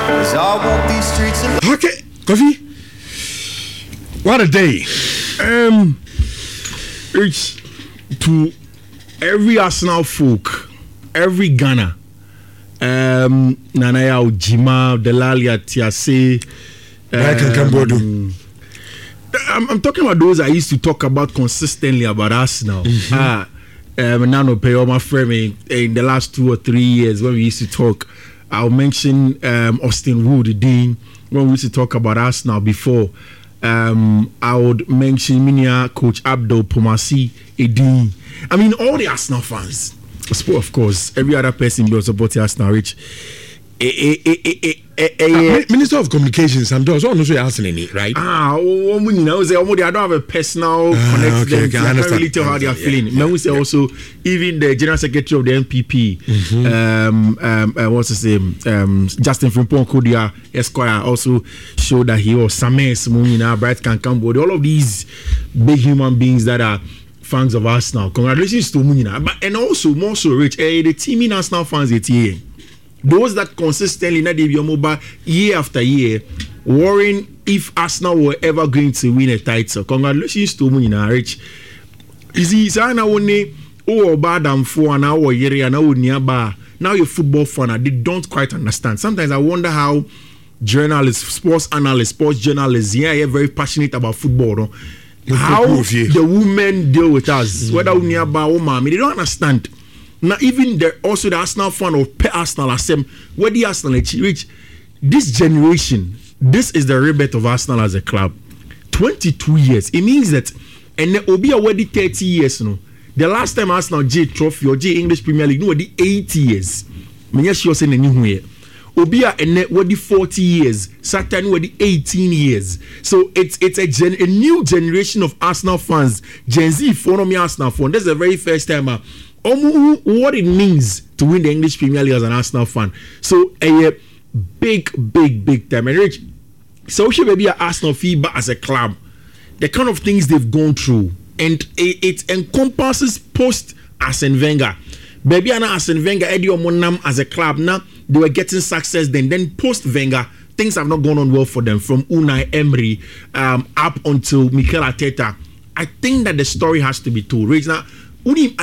I walk these streets alone. Okay, Kofi. What a day. It's to every Arsenal folk, every Ghana. Nanaya Ojima, Delalia Tiase. I'm talking about those I used to talk about consistently about Arsenal. Nano Payoma Fremi in the last 2 or 3 years when we used to talk. I'll mention Austin Wood, the Dean, when we used to talk about Arsenal before. I would mention Minia, Coach Abdul Pomasi, Dean. I mean, all the Arsenal fans. Of course, every other person will support Arsenal, Rich. Minister of Communications, I'm also asking any, right? I don't have a personal connection. I can't really tell how they are feeling. We say also, even the General Secretary of the NPP, what's his name? Justin Frimpong Kodia Esquire also showed that he was Sames Munina, Bright Kankambo, all of these big human beings that are fans of Arsenal. Congratulations to Munina. But and also more so, Rich, the team in Arsenal fans those that consistently not be mobile year after year, worrying if Arsenal were ever going to win a title. Congratulations to Munina, Rich. You see, Sana only bad and for an hour year and nearby. Now you're football fan, they don't quite understand. Sometimes I wonder how journalists, sports analysts, sports journalists, are very passionate about football. No? How the women deal with us, whether nearby or mommy, they don't understand. Now, even the Arsenal fan of Arsenal, where the Arsenal reach this generation, this is the rebirth of Arsenal as a club. 22 years. It means that, and there will be already 30 years. No, the last time Arsenal J Trophy or J English Premier League, no, the 80 years. Many of you saying a new year. Obia and net what the 40 years, Saturn what the 18 years. So it's a new generation of Arsenal fans. Gen Z follow me Arsenal fan. That's the very first time. What it means to win the English Premier League as an Arsenal fan. So a big time. And Rich, so should maybe an Arsenal feedback as a club, the kind of things they've gone through, and it encompasses post Arsene Wenger. Baby and Arsene Wenger, Eddie Omonam as a club now they were getting success. Then post Wenger, things have not gone on well for them from Unai Emery up until Mikel Arteta. I think that the story has to be told. Rich, now. With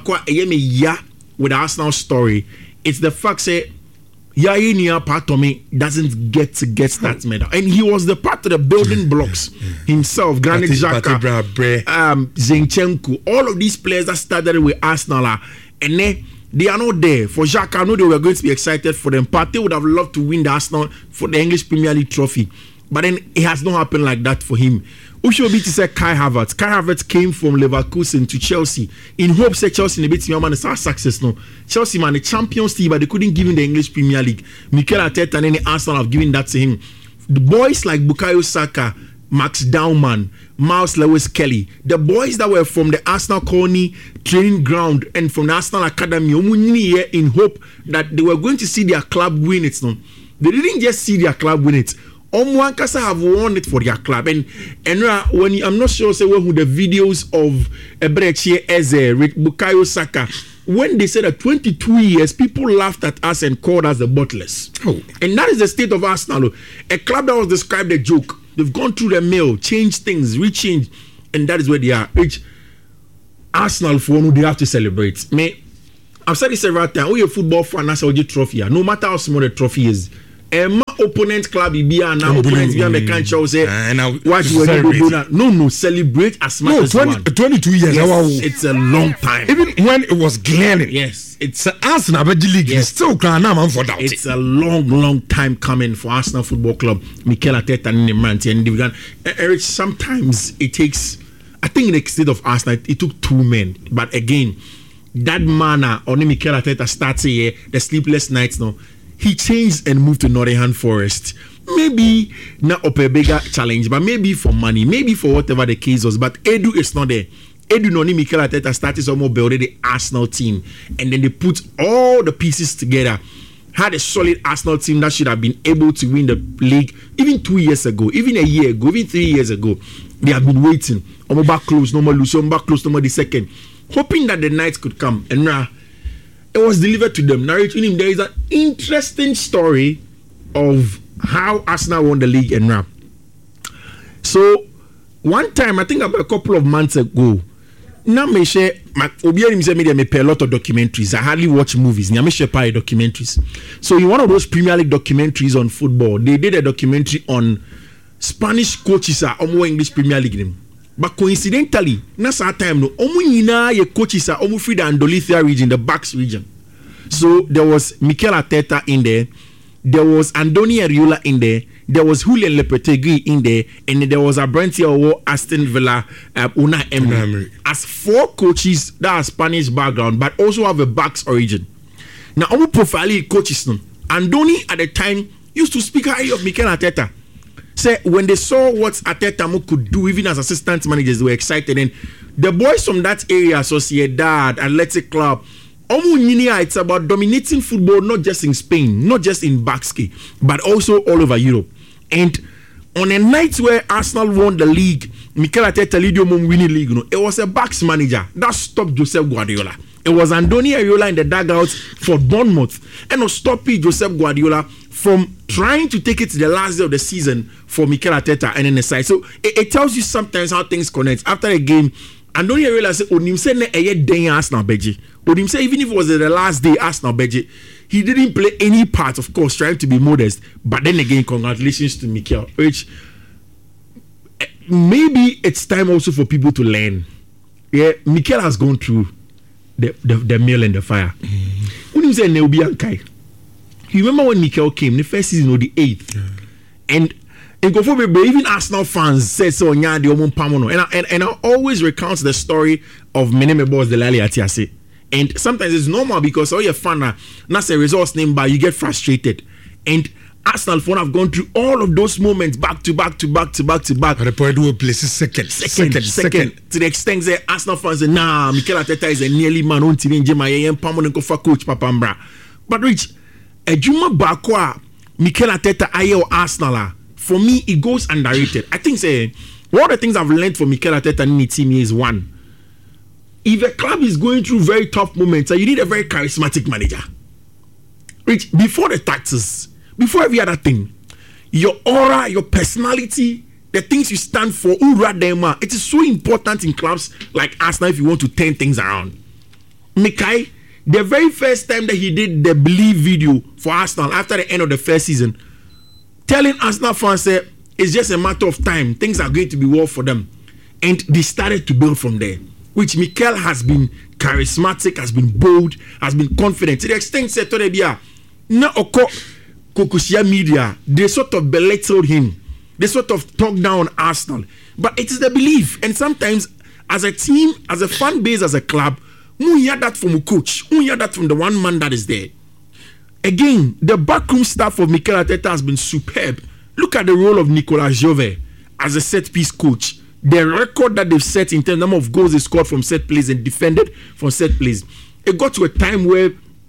the Arsenal story, it's the fact that Yaya Patomi doesn't get that medal, and he was the part of the building blocks himself. Granit Xhaka, Zinchenko, all of these players that started with Arsenal, and they are not there. For Xhaka, I know they were going to be excited for them. Partey would have loved to win the Arsenal for the English Premier League trophy, but then it has not happened like that for him. Ushobi to say Kai Havertz. Kai Havertz came from Leverkusen to Chelsea in hopes that Chelsea in a bit man is our success no. Chelsea man the Champions League, but they couldn't give him the English Premier League. Mikel Arteta and any Arsenal have given that to him. The boys like Bukayo Saka, Max Daumann, Miles Lewis-Kelly, the boys that were from the Arsenal Colony training ground and from the Arsenal Academy, in hope that they were going to see their club win it. No, they didn't just see their club win it. Omwankasa have won it for their club, and when I'm not sure say who the videos of Ebrechi Eze, Bukayo Saka, when they said that 22 years, people laughed at us and called us the butlers. And that is the state of Arsenal, a club that was described a joke. They've gone through the mill, changed things, rechange, and that is where they are. Arsenal for one, they have to celebrate. I've said this several times. We a football fan, that's a trophy. No matter how small the trophy is. Opponent club be and now opponents be on the can't say what you do that. No, celebrate as much as 22 years. Yes, it's a long time. Even when it was glaring. Yes, it's Arsenal League. Yes. Still for that. It's a long time coming for Arsenal Football Club. Mikel Arteta and Nemanti and Divigan. Eric, sometimes it takes. I think in the state of Arsenal, it took 2 men, but again, that manner on Mikel Arteta starts here the sleepless nights now. He changed and moved to Nottingham Forest. Maybe not up a bigger challenge, but maybe for money, maybe for whatever the case was. But Edu is not there. Edu Noni Mikel Arteta started some more building the Arsenal team, and then they put all the pieces together. Had a solid Arsenal team that should have been able to win the league even 2 years ago, even a year ago, even 3 years ago. They have been waiting. Back close, no more Lucian, back close, no more the second, hoping that the night could come. And now it was delivered to them. Narrating him, there is an interesting story of how Arsenal won the league and now. So one time, I think about a couple of months ago, now me share me pay a lot of documentaries. I hardly watch movies. Now me share documentaries. So in one of those Premier League documentaries on football, they did a documentary on Spanish coaches are English Premier League. But coincidentally, na that time no, ye coaches are free the Andalusia region, the Basque region. So there was Mikel Arteta in there, there was Andoni Iraola in there was Julian Lopetegui in there, and there was a Brentford Aston Villa, Unai Emery. As 4 coaches that are Spanish background, but also have a Basque origin. Now, I'm profiling coaches. Andoni at the time used to speak highly of Mikel Arteta. Say when they saw what Arteta could do, even as assistant managers, they were excited. And the boys from that area, Sociedad, Athletic Club, it's about dominating football, not just in Spain, not just in Basque, but also all over Europe. And on a night where Arsenal won the league, Mikel Arteta lead your mom winning league. It was a Basque manager that stopped Josep Guardiola. It was Andoni Iraola in the dugout for Bournemouth, and it stopped Josep Guardiola from trying to take it to the last day of the season for Mikel Arteta and then the side. So it tells you sometimes how things connect. After a game, Andoni Iraola said, "Onim say ne eye den Arsenal beji." Onim say even if it was the last day Arsenal beji, he didn't play any part. Of course, trying to be modest. But then again, congratulations to Mikel. Which maybe it's time also for people to learn. Yeah, Mikel has gone through the meal and the fire. Onim say ne obi ankai. You remember when Mikel came, the first season or the 8th, and even Arsenal fans said so. And I always recount the story of Meneme Boss Delali Atiase. And sometimes it's normal because all your fan that's a results name, but you get frustrated. And Arsenal fans have gone through all of those moments back to back. At the point where places second. To the extent that Arsenal fans say, nah, Mikel Arteta is a nearly man on TV and permanent coach Papambra. But Rich, Ejuma Bakwa, Mikel Arteta aye or Arsenal, for me it goes underrated. I think one of the things I've learned from Mikel Arteta in the team is one. If a club is going through very tough moments, you need a very charismatic manager. Rich, before the taxes, before every other thing, your aura, your personality, the things you stand for, it is so important in clubs like Arsenal if you want to turn things around. Mikel, the very first time that he did the Believe video for Arsenal after the end of the first season, telling Arsenal fans that it's just a matter of time, things are going to be well for them. And they started to build from there, which Mikel has been charismatic, has been bold, has been confident. To the extent that Torebia, na oko Kokushia media, they sort of belittled him. They sort of talked down Arsenal. But it is the belief. And sometimes, as a team, as a fan base, as a club, we hear that from a coach. We hear that from the one man that is there. Again, the backroom staff of Mikel Arteta has been superb. Look at the role of Nicolas Jove as a set-piece coach. The record that they've set in terms of number of goals they scored from set plays and defended from set plays. It got to a time where,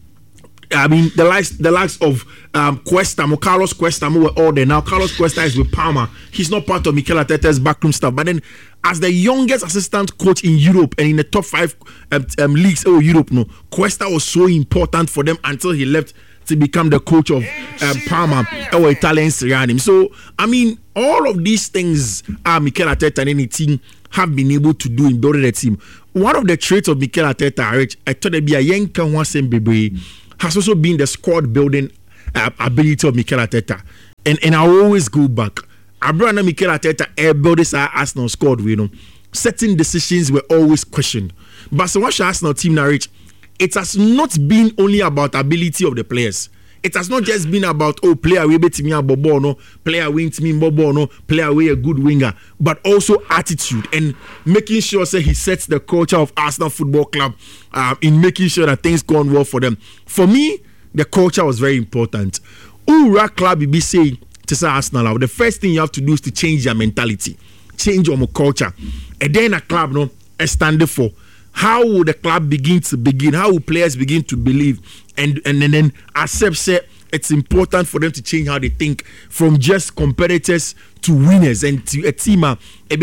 the likes of Cuesta, Carlos Cuesta were all there. Now Carlos Cuesta is with Parma. He's not part of Mikel Arteta's backroom staff. But then, as the youngest assistant coach in Europe and in the top 5 leagues of Europe, Cuesta was so important for them until he left to become the coach of Parma or Italian Serie A. So, all of these things Mikel Arteta and any team have been able to do in building a team. One of the traits of Mikel Arteta, I thought it'd be a young Kanwa has also been the squad building ability of Mikel Arteta. And I always go back. Abraham Mikel Arteta built this Arsenal squad, certain decisions were always questioned. But so watch Arsenal team narrate. It has not been only about ability of the players. It has not just been about player we beat me a bobo no, player wins me bobo no, player we a good winger, but also attitude and making sure he sets the culture of Arsenal Football Club in making sure that things go on well for them. For me, the culture was very important. Ura club be saying to say Arsenal, the first thing you have to do is to change your mentality, change your culture, and then a club stand for. How will the club begin? How will players begin to believe and then accept it's important for them to change how they think from just competitors to winners and to a team a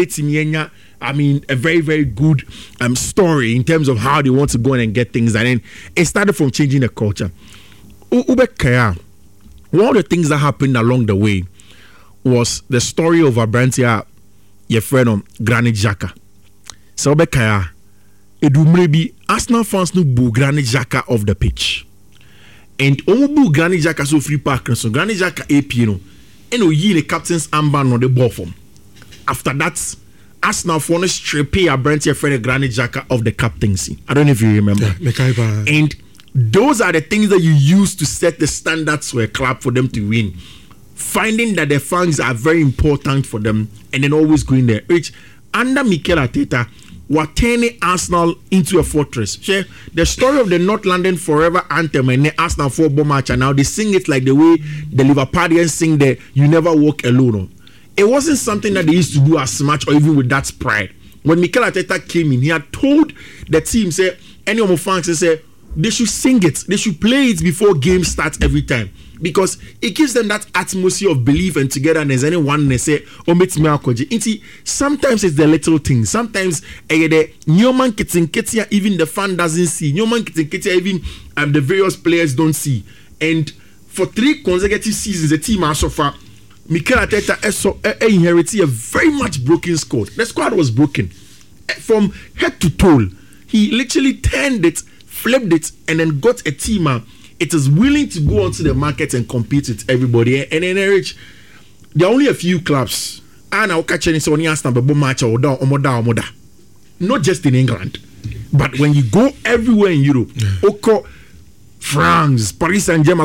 very, very good story in terms of how they want to go in and get things. And then it started from changing the culture. one of the things that happened along the way was the story of Abrantia, your friend Granit Xhaka. So Bekaya, maybe Arsenal fans no boo Granit Xhaka off the pitch. And Omu Granit Xhaka so free park, so Granit Xhaka AP, and Oyi the captain's armband on the ball from. After that, Arsenal for strip pay Abrantia friend Granit Xhaka of the captaincy. I don't know if you remember. Yeah, and those are the things that you use to set the standards for a club for them to win. Finding that the fans are very important for them and then always going there. Which under Mikel Arteta were turning Arsenal into a fortress. The story of the North London Forever anthem and the Arsenal football match, and now they sing it like the way the Liverpoolians sing the You Never Walk Alone. It wasn't something that they used to do as much or even with that pride. When Mikel Arteta came in, he had told the team, say, any of my fans, say, they should sing it, they should play it before game starts every time, because it gives them that atmosphere of belief and togetherness. Anyone they say, oh, meet me akoji. Sometimes it's the little things. Sometimes the Newman Kitting even the fan doesn't see. Newman Kitting even the various players don't see. And for 3 consecutive seasons, the team has suffered. Mikel Arteta inherited a very much broken squad. The squad was broken from head to toe. He literally turned it, flipped it, and then got a team it is willing to go onto the market and compete with everybody. And then Rich, there are only a few clubs. And I'll catch any match or down. Not just in England, but when you go everywhere in Europe, Oko, France, Paris Saint-Germain,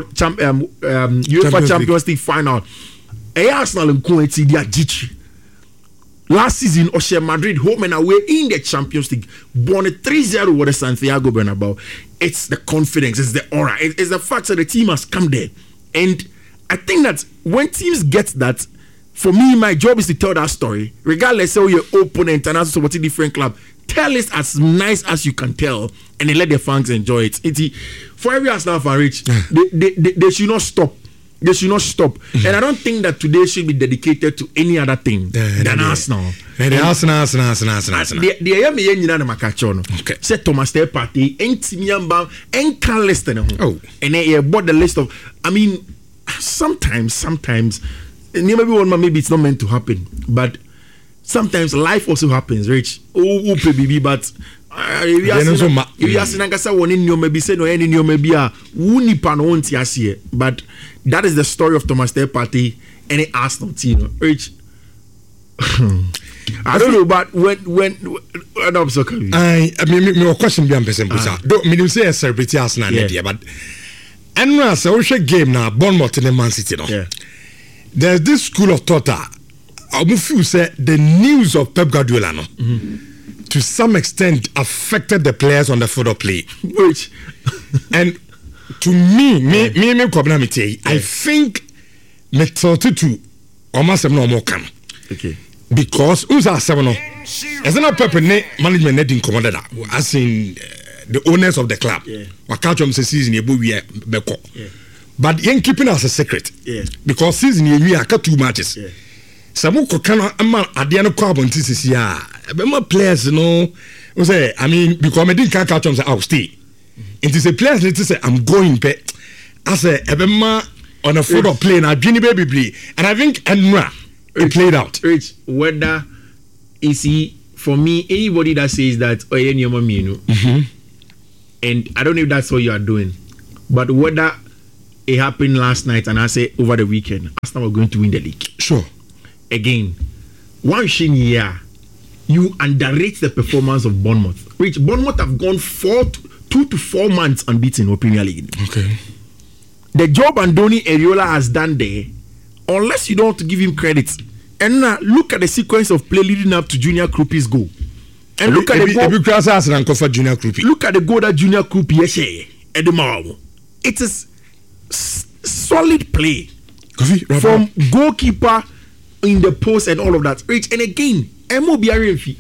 UEFA Champions League final. Arsenal and Kuwait, they are Gichi. Last season, Oshe Madrid home and away in the Champions League, won a 3-0 with the Santiago Bernabeu. It's the confidence, it's the aura, it's the fact that the team has come there. And I think that when teams get that, for me, my job is to tell that story, regardless of your opponent and also what a different club. Tell it as nice as you can tell, and then let the fans enjoy it. For every Arsenal fan, Rich, they should not stop. They should not stop. And I don't think that today should be dedicated to any other thing than Arsenal. Arsenal. Okay. Say Thomas Day Party, and Timiamba, and can listen. Oh. And then bought the list of, I mean, sometimes, maybe it's not meant to happen, but sometimes life also happens, Rich. Oh, baby, but but that is the story of Thomas Day Party and the Arsenal team, Rich. I don't know, but when I'm so confused. I mean, my question be person don't mean say a celebrity Arsenal idea, but and now so game now Bournemouth and Man City no. Yeah. There's this school of thought I feel say the news of Pep Guardiola no. To some extent affected the players on the field of play. Which and to me I think me 32 almost no more can. Okay. Because who's our 7 no? As an Pep management net in command as in the owners of the club. What catch them season you beko. But you keeping us a secret. Because season you are 2 matches. Some can Adiano Carbon TCC. Players, you know, say, I mean, because I didn't catch them, I'll stay. It is a players that say, I'm going, I say, Ebema on a foot of play now, Jenny Baby play. And I think Enra, it played out. Rich, whether is he, for me, anybody that says that, oh, yeah, you know, and I don't know if that's what you are doing, but whether it happened last night and I say over the weekend, Arsenal were going to win the league. Sure. Again, one thing here, you underrate the performance of Bournemouth. Which Bournemouth have gone 2 to 4 months unbeaten in Premier League. Okay. The job Andoni Areola has done there, unless you don't want to give him credit. And now look at the sequence of play leading up to Junior Krupi's goal. And look at the goal. Look at the goal that Junior Krupi at the Marvel. It is solid play from goalkeeper in the post and all of that. Rich, and again, Andoni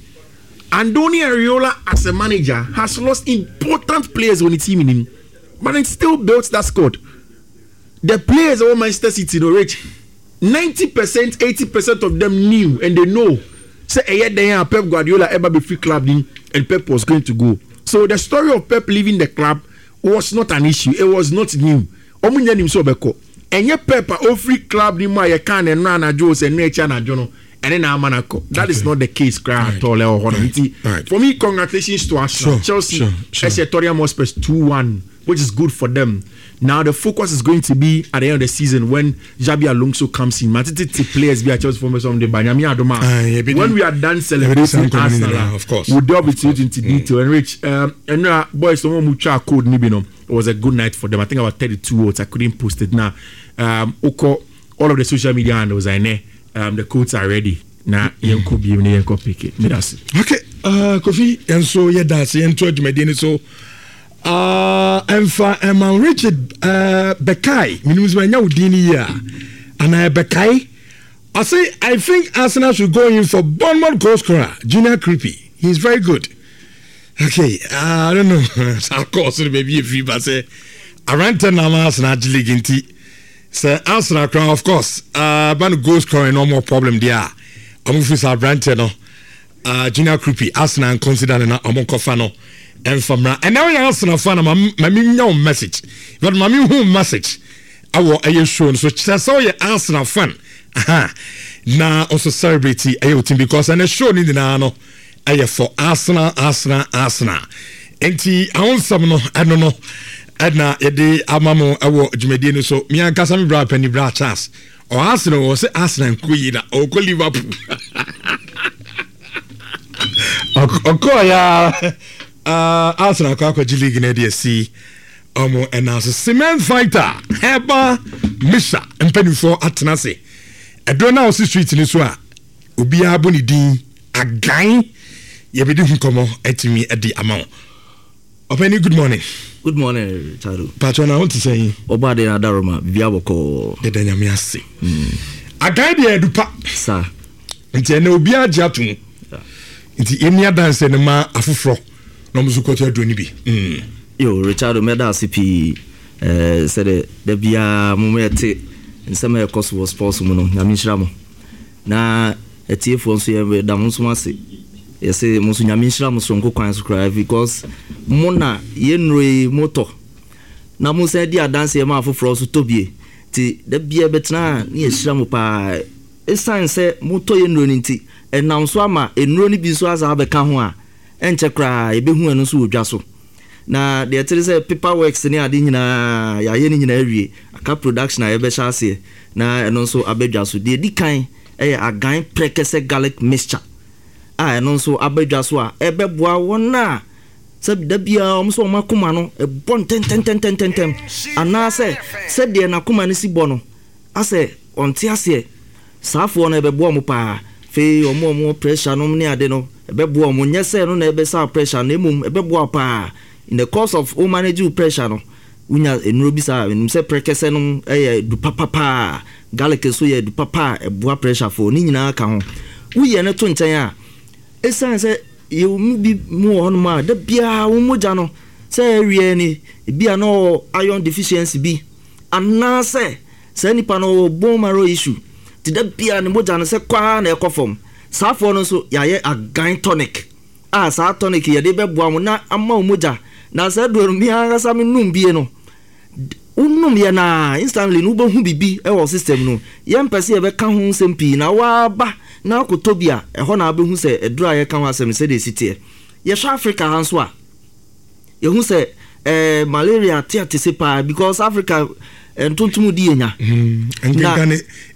Areola as a manager has lost important players on the team in him, but it still built that squad. The players of Manchester City, Rich, 90%, 80% of them knew and they know. Say, Pep Guardiola ever be free club and Pep was going to go. So the story of Pep leaving the club was not an issue. It was not new. enye Pep free club ni mu aye kan na na jo se na echa na jo no ene na amanako. That is not the case at all for me. Congratulations to Arsenal. Chelsea Tottenham Hotspur 2-1, which is good for them. Now the focus is going to be at the end of the season when Xabi Alonso comes in. Matiti players be at Chelsea for some the Banyami Adoma. When we are done celebrating Arsenal, of course, we'll delve into detail. And Rich, and boys, someone mucha code nibino. It was a good night for them. I think about 32 votes. I couldn't post it now. All of the social media handles are in there. The codes are ready. Now, you could be able to pick it. Okay, Kofi, and so yeah, that's the end of Medina. So, and for Richard Bekai, minus my now Dini, and Bekai, I think Arsenal should go in for Bournemouth goal scorer, Junior Creepy. He's very good. Okay, I don't know. Of course, maybe if you say around 10 Arsenal league in T. So Arsenal, of course, but goal scoring no more problem there. I'm with our brand no. Junior Creepy, Arsenal consider na Amonkofano and from and now Arsenal fan my message. But my message I will show so so you Arsenal fan. Now also celebrate a team because and a show in the no for Arsenal. Enti I want some no I don't know. Edna ede amamo ewo djumedie no so mi anka sami bra pani bra Charles o Arsenal wo se Arsenal nkuyi na o ko Liverpool o ya Arsenal kwa league na dey see omo announce cement fighter heba Misha mpanifo atenase edo na o street ni so a obi abo ni din agan ye be di hunkomo etimi edi amao. Openi, good morning. Good morning, Chadu. Patrona, I want to say, Obade Adaroma, Viaboko, the Danyamiasi. A guide the Dupa, sir. Until no be a jatu. Into any other dance and a ma afufro. No Muzuko to be. Yo, Richard Meda CP said the Bia Mumete in some cost was possible. Yamishramo. Na a tear for Sierra Damusmasi. Yes, Musunyamishra Musonko Quans cry because Mona Yenre Moto. Namusa dia dance a man for Frost Tobie. Ti the beer betna near Shramupa. A sign say Moto Yenrunity and now Swama and Roni Biswas have a kahua and chakra a behu and so jasso. Na the Teresa paperworks near Dina Yayin in area a cap production I ever shall say. Na and also a bejasu de decline a guy precase garlic mixture. And also abedjaswa ebeboa wona se dabia omso makuma no e bon ten ana se de na kuma ne si bono ase onte ase safo no ebeboa mo pa fe omo pressure no ne ade no ebeboa mo nyese no na ebesa pressure na emum ebeboa pa in the course of o manage pressure no unya enuro bisa se prekese no du papa garlic so ye du papa eboa pressure for ni nyina ka ho uye ne to nchen a esan say you be more on ma da bia wo moja no say wie ni bia no iron deficiency bi ana say nipa no bone marrow issue ti da bia ni moja no say kwa na ekofom safo no so yaye agan tonic sa tonic ye de beboa mo na ama moja na say do mi anga sa me num bie no unum ye na instantly no bo hu bibi e wo system no ye mpese ye be ka hu sempi na wa ba na kotobia eho na abehu se edura ye kan asem se de sitie ye sha Africa hanso a ye hu se malaria tia tese pa because Africa entontum di enya